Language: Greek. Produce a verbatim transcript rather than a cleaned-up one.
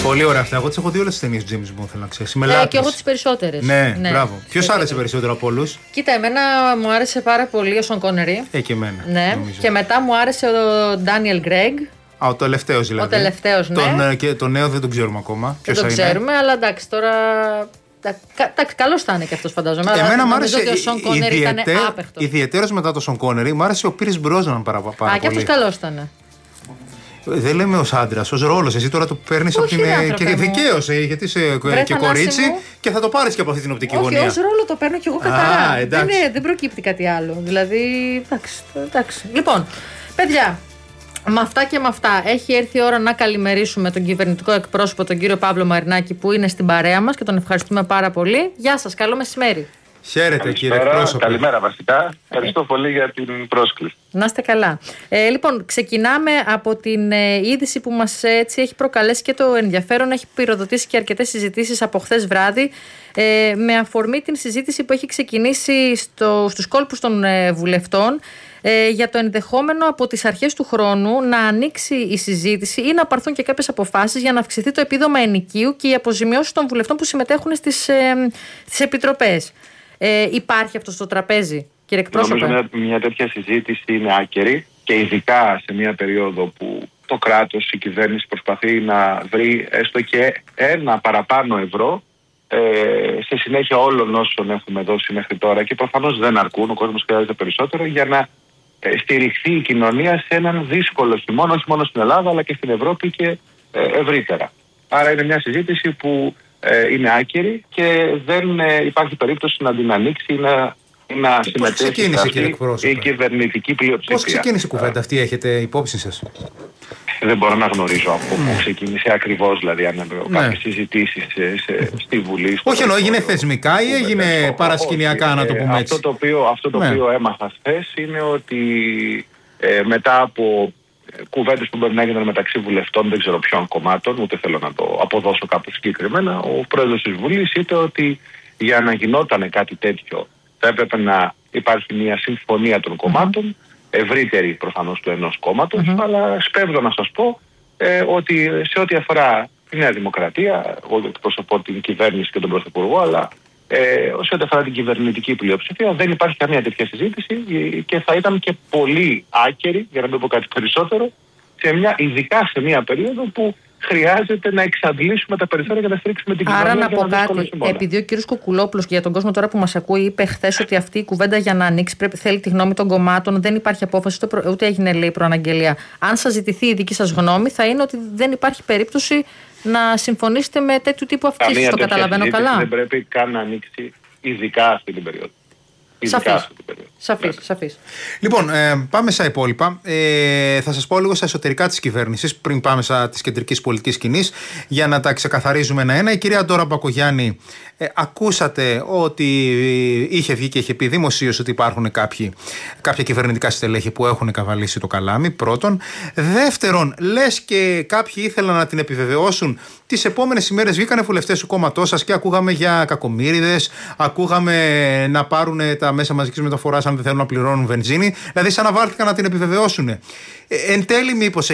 Πολύ ωραία αυτά. Εγώ τις έχω δει όλες τις ταινίες του James Bond, θέλω να ξέρεις. Ε, και εγώ τις περισσότερες. Ναι, ναι, μπράβο. Ποιος άρεσε περισσότερο από όλους? Κοίτα, εμένα μου άρεσε πάρα πολύ ο Σον Κόνερι. Ε, και εμένα. Ναι. Νομίζω. Και μετά μου άρεσε ο Ντάνιελ Γκρέγκ. Α, ο τελευταίος δηλαδή. Ο τελευταίος, ναι. Τον, και το νέο δεν τον ξέρουμε ακόμα. Δεν το ξέρουμε, αλλά εντάξει, τώρα. Εντάξει, καλός θα είναι και αυτός, φαντάζομαι. Εμένα μου άρεσε. Ότι ο Σον Κόνερι ήταν άπεχτος. Ιδιαιτέρως μετά τον Σον Κόνερι, μου άρεσε ο Πίρς Μπρόσναν πάρα πολύ. Α, και αυτός καλός ήταν. Δεν λέμε ως άντρας, ως ρόλος. Εσύ τώρα το παίρνεις από την. Και δικαίως, γιατί είσαι Βρε, και κορίτσι μου. Και θα το πάρεις και από αυτή την οπτική όχι, γωνία. Όχι, ως ρόλο το παίρνω κι εγώ καθαρά. Α, δεν, είναι, δεν προκύπτει κάτι άλλο. Δηλαδή. Εντάξει. εντάξει. Λοιπόν, παιδιά. Με αυτά και με αυτά, έχει έρθει η ώρα να καλημερίσουμε τον κυβερνητικό εκπρόσωπο, τον κύριο Παύλο Μαρινάκη, που είναι στην παρέα μας και τον ευχαριστούμε πάρα πολύ. Γεια σας, καλό μεσημέρι. Χαίρετε, κύριε εκπρόσωπο. Καλημέρα, βασικά. Ευχαριστώ πολύ για την πρόσκληση. Να είστε καλά. Ε, λοιπόν, ξεκινάμε από την ε, είδηση που μας έτσι έχει προκαλέσει και το ενδιαφέρον. Έχει πυροδοτήσει και αρκετές συζητήσεις από χθες βράδυ, ε, με αφορμή την συζήτηση που έχει ξεκινήσει στο, στους κόλπους των ε, βουλευτών. Ε, για το ενδεχόμενο από τις αρχές του χρόνου να ανοίξει η συζήτηση ή να πάρθουν και κάποιες αποφάσεις για να αυξηθεί το επίδομα ενοικίου και οι αποζημιώσεις των βουλευτών που συμμετέχουν στις, ε, στις επιτροπές. Ε, υπάρχει αυτό στο τραπέζι, κύριε εκπρόσωπε? Νομίζω ότι μια τέτοια συζήτηση είναι άκερη και ειδικά σε μια περίοδο που το κράτος, η κυβέρνηση προσπαθεί να βρει έστω και ένα παραπάνω ευρώ ε, σε συνέχεια όλων όσων έχουμε δώσει μέχρι τώρα, και προφανώς δεν αρκούν, ο κόσμος χρειάζεται περισσότερο για να στηριχθεί η κοινωνία σε έναν δύσκολο χειμώνα, όχι μόνο στην Ελλάδα αλλά και στην Ευρώπη και ε, ευρύτερα. Άρα είναι μια συζήτηση που ε, είναι άκερη και δεν ε, υπάρχει περίπτωση να την ανοίξει ή να, να συμμετέχει σε αυτή η κυβερνητική πλειοψηφία. Πώς ξεκίνησε η κουβέντα αυτή, έχετε υπόψη σας? Δεν μπορώ να γνωρίζω από πού ξεκίνησε ακριβώς, δηλαδή αν έπρεπε ναι. κάποιες συζητήσεις σε, σε, στη Βουλή. Όχι, εννοώ, έγινε θεσμικά ή έγινε παρασκηνιακά, να το πούμε έτσι? Αυτό το οποίο, αυτό το ναι. οποίο έμαθα χθες είναι ότι ε, μετά από κουβέντες που μπορεί να έγιναν μεταξύ βουλευτών, δεν ξέρω ποιων κομμάτων, ούτε θέλω να το αποδώσω κάπου συγκεκριμένα, ο πρόεδρος της Βουλής είπε ότι για να γινόταν κάτι τέτοιο θα έπρεπε να υπάρχει μια συμφωνία των κομμάτων, ευρύτερη προφανώς του ενός κόμματος, mm-hmm. αλλά σπέβδω να σας πω ε, ότι σε ό,τι αφορά τη Νέα Δημοκρατία, εγώ εκπροσωπώ την κυβέρνηση και τον Πρωθυπουργό, αλλά ε, σε ό,τι αφορά την κυβερνητική πλειοψηφία δεν υπάρχει καμία τέτοια συζήτηση και θα ήταν και πολύ άκερη, για να μην πω κάτι περισσότερο, σε μια, ειδικά σε μια περίοδο που χρειάζεται να εξαντλήσουμε τα περιθώρια για να στηρίξουμε την κοινωνία. Άρα να πω κάτι, επειδή ο κ. Κουκουλόπουλος, και για τον κόσμο τώρα που μας ακούει, είπε χθες ότι αυτή η κουβέντα για να ανοίξει πρέπει, θέλει τη γνώμη των κομμάτων, δεν υπάρχει απόφαση, ούτε έγινε, λέει, προαναγγελία. Αν σας ζητηθεί η δική σας γνώμη, θα είναι ότι δεν υπάρχει περίπτωση να συμφωνήσετε με τέτοιου τύπου αυξήσεις. Το καταλαβαίνω καλά? Δεν πρέπει καν να ανοίξει, ειδικά αυτή την περίοδο. Σαφής. Σαφής, σαφής. Λοιπόν, ε, πάμε στα υπόλοιπα. Ε, θα σας πω λίγο στα εσωτερικά της κυβέρνησης, πριν πάμε στα της κεντρικής πολιτικής σκηνής, για να τα ξεκαθαρίζουμε ένα-ένα. Η κυρία Ντόρα Μπακογιάννη, ε, ακούσατε ότι είχε βγει και είχε πει δημοσίως ότι υπάρχουν κάποιοι, κάποια κυβερνητικά στελέχη που έχουν καβαλήσει το καλάμι, πρώτον. Δεύτερον, λες και κάποιοι ήθελαν να την επιβεβαιώσουν. Τις επόμενες ημέρες βγήκανε βουλευτές του κόμματός σας και ακούγαμε για κακομοίριδες, ακούγαμε να πάρουν τα μέσα μαζικής μεταφοράς αν δεν θέλουν να πληρώνουν βενζίνη. Δηλαδή, σαν να βάλθηκαν να την επιβεβαιώσουν. Ε, εν τέλει, μήπως